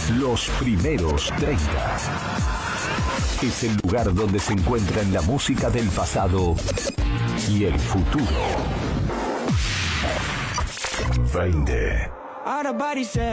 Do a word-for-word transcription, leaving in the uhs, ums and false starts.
Los primeros treinta. Es el lugar donde se encuentran la música del pasado y el futuro. veinte.